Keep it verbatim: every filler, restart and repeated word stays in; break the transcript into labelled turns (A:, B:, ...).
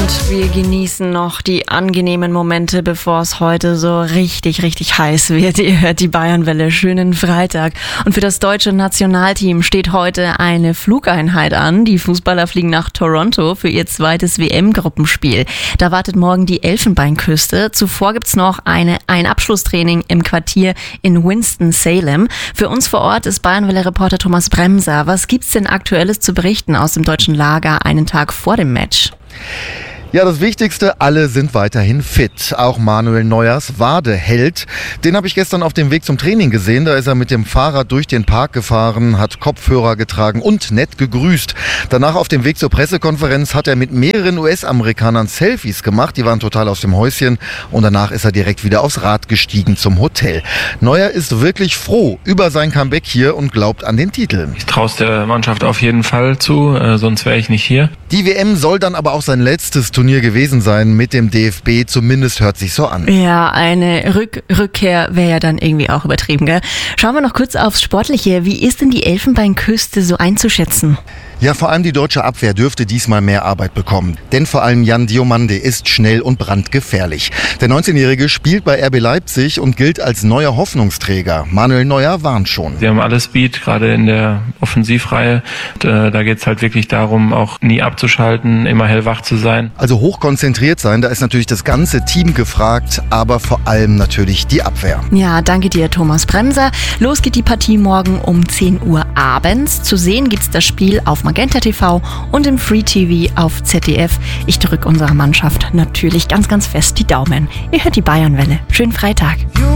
A: Und wir genießen noch die angenehmen Momente, bevor es heute so richtig, richtig heiß wird. Ihr hört die Bayernwelle. Schönen Freitag. Und für das deutsche Nationalteam steht heute eine Flugeinheit an. Die Fußballer fliegen nach Toronto für ihr zweites W M-Gruppenspiel. Da wartet morgen die Elfenbeinküste. Zuvor gibt's noch eine, ein Abschlusstraining im Quartier in Winston-Salem. Für uns vor Ort ist Bayernwelle-Reporter Thomas Bremser. Was gibt's denn Aktuelles zu berichten aus dem deutschen Lager einen Tag vor dem Match?
B: Ja, das Wichtigste, alle sind weiterhin fit. Auch Manuel Neuers Wade hält. Den habe ich gestern auf dem Weg zum Training gesehen. Da ist er mit dem Fahrrad durch den Park gefahren, hat Kopfhörer getragen und nett gegrüßt. Danach auf dem Weg zur Pressekonferenz hat er mit mehreren U S-Amerikanern Selfies gemacht. Die waren total aus dem Häuschen. Und danach ist er direkt wieder aufs Rad gestiegen zum Hotel. Neuer ist wirklich froh über sein Comeback hier und glaubt an den Titel.
C: Ich traue es der Mannschaft auf jeden Fall zu, äh, sonst wäre ich nicht hier.
B: Die W M soll dann aber auch sein letztes Turnier gewesen sein mit dem D F B, zumindest hört sich so an.
A: Ja, eine Rück- Rückkehr wäre ja dann irgendwie auch übertrieben, gell? Schauen wir noch kurz aufs Sportliche. Wie ist denn die Elfenbeinküste so einzuschätzen?
B: Ja, vor allem die deutsche Abwehr dürfte diesmal mehr Arbeit bekommen. Denn vor allem Jan Diomande ist schnell und brandgefährlich. Der neunzehnjährige spielt bei R B Leipzig und gilt als neuer Hoffnungsträger. Manuel Neuer warnt schon.
C: Sie haben alles Speed, gerade in der Offensivreihe. Und, äh, da geht es halt wirklich darum, auch nie abzuschalten, immer hellwach zu sein.
B: Also hochkonzentriert sein, da ist natürlich das ganze Team gefragt, aber vor allem natürlich die Abwehr.
A: Ja, danke dir, Thomas Bremser. Los geht die Partie morgen um zehn Uhr abends. Zu sehen gibt's das Spiel auf Magenta T V und im Free T V auf Z D F. Ich drücke unserer Mannschaft natürlich ganz, ganz fest die Daumen. Ihr hört die Bayernwelle. Schönen Freitag.